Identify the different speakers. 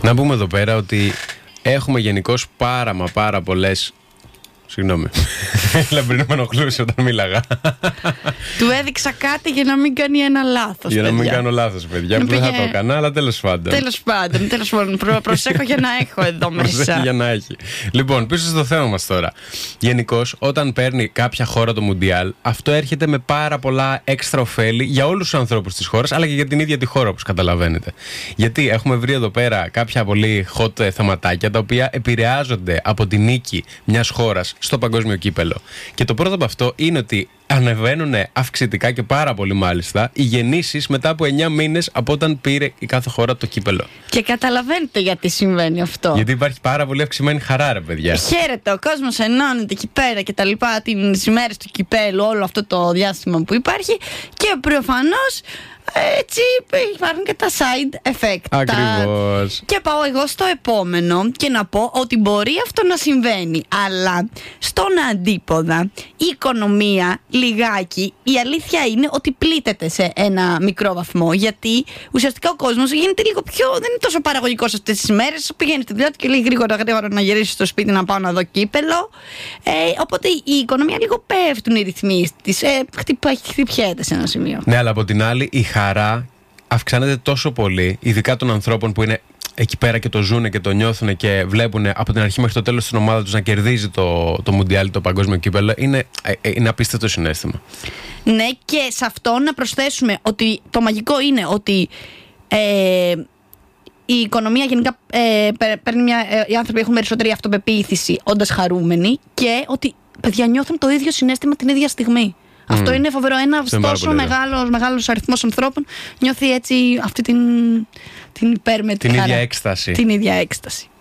Speaker 1: Να πούμε εδώ πέρα ότι έχουμε γενικώς πάρα πολλές. Συγγνώμη. Λαμπρινό με ενοχλούσε όταν μίλαγα.
Speaker 2: Του έδειξα κάτι για να μην κάνει ένα λάθος.
Speaker 1: Για να μην κάνω λάθος, παιδιά. Που δεν θα το έκανα, αλλά τέλος πάντων.
Speaker 2: Τέλος πάντων. Προσέχω για να έχω εδώ μέσα.
Speaker 1: Προσέχει για να έχει. Λοιπόν, πίσω στο θέμα μας τώρα. Γενικώς, όταν παίρνει κάποια χώρα το Μουντιάλ, αυτό έρχεται με πάρα πολλά έξτρα ωφέλη για όλους τους ανθρώπους της χώρας, αλλά και για την ίδια τη χώρα, όπως καταλαβαίνετε. Γιατί έχουμε βρει εδώ πέρα κάποια πολύ hot θεματάκια, τα οποία επηρεάζονται από τη νίκη μιας χώρας στο παγκόσμιο κύπελο. Και το πρώτο από αυτό είναι ότι ανεβαίνουν αυξητικά και πάρα πολύ μάλιστα οι γεννήσεις μετά από 9 μήνες από όταν πήρε η κάθε χώρα το κύπελο. Και
Speaker 2: καταλαβαίνετε γιατί συμβαίνει αυτό.
Speaker 1: Γιατί υπάρχει πάρα πολύ αυξημένη χαρά, ρε παιδιά.
Speaker 2: Χαίρεται, ο κόσμος ενώνεται εκεί πέρα και τα λοιπά, τις ημέρες του κυπέλου, όλο αυτό το διάστημα που υπάρχει. Και προφανώς έτσι υπάρχουν και τα side effect.
Speaker 1: Ακριβώς.
Speaker 2: Και πάω εγώ στο επόμενο και να πω ότι μπορεί αυτό να συμβαίνει, αλλά στον αντίποδα η οικονομία λιγάκι, η αλήθεια είναι ότι πλήττεται σε ένα μικρό βαθμό, γιατί ουσιαστικά ο κόσμος γίνεται λίγο πιο, δεν είναι τόσο παραγωγικός αυτές τις ημέρες, πηγαίνει στη δουλειά του και λέει γρήγορα να γυρίσει στο σπίτι να πάω να δω κύπελο, οπότε η οικονομία λίγο πέφτουν οι ρυθμοί της, χτυπιέται σε ένα σημείο.
Speaker 1: Ναι, αλλά από την άλλη η χαρά αυξάνεται τόσο πολύ, ειδικά των ανθρώπων που είναι εκεί πέρα και το ζουνε και το νιώθουν και βλέπουν από την αρχή μέχρι το τέλος την ομάδα τους να κερδίζει το Μουντιάλ, το παγκόσμιο κύπελλο. Είναι απίστευτο συναίσθημα.
Speaker 2: Ναι, και σε αυτό να προσθέσουμε ότι το μαγικό είναι ότι η οικονομία γενικά παίρνει οι άνθρωποι έχουν περισσότερη αυτοπεποίθηση όντας χαρούμενοι, και ότι παιδιά νιώθουν το ίδιο συναίσθημα την ίδια στιγμή. Αυτό είναι φοβερό. Ένας τόσο μεγάλος αριθμός ανθρώπων νιώθει έτσι αυτή την υπέρμετρη χαρά.
Speaker 1: Την ίδια έκσταση.
Speaker 2: Την ίδια έκσταση.